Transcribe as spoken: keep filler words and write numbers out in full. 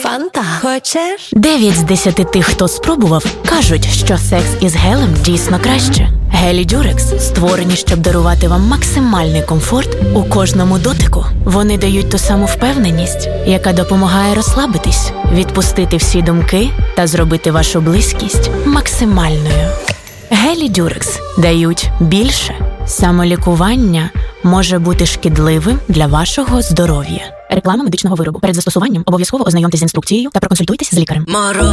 Фанта, хочеш? Дев'ять з десяти тих, хто спробував, кажуть, що секс із гелем дійсно краще. Гелі Дюрекс створені, щоб дарувати вам максимальний комфорт у кожному дотику. Вони дають ту саму впевненість, яка допомагає розслабитись, відпустити всі думки та зробити вашу близькість максимальною. Гелі Дюрекс дають більше. Самолікування може бути шкідливим для вашого здоров'я. Реклама медичного виробу. Перед застосуванням обов'язково ознайомтесь з інструкцією та проконсультуйтесь з лікарем.